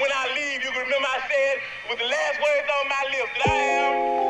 when I leave, you can remember I said with the last words on my lips that I am